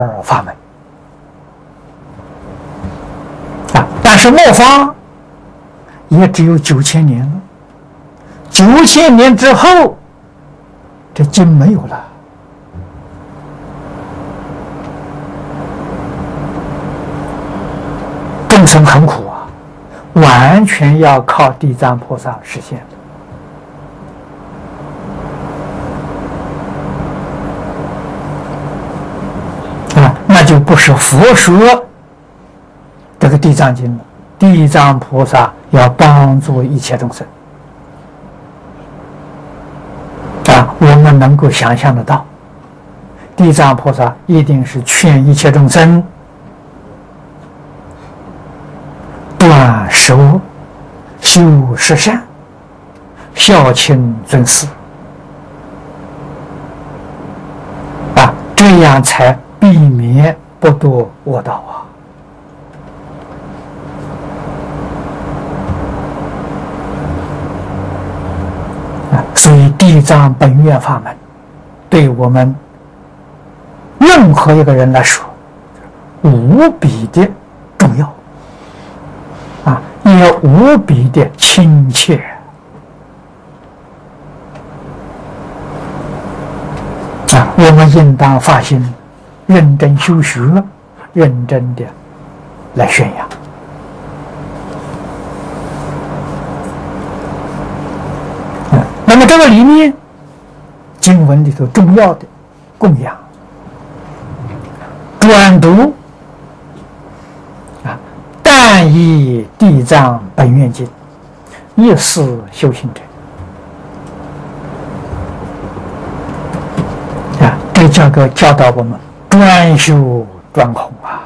法门啊，但是末法也只有9000年了，9000年之后，这经没有了。众生很苦啊，完全要靠地藏菩萨实现的。那就不是佛说这个地藏经了，地藏菩萨要帮助一切众生我们能够想象得到，地藏菩萨一定是劝一切众生断十恶，修十善，孝亲尊师这样才避免不堕恶道所以地藏本愿法门对我们任何一个人来说无比的重要也无比的亲切我们应当发心认真修学，认真的来宣扬那么这个里面经文里头重要的供养专读但以地藏本愿经一思修行者这教导我们专修专空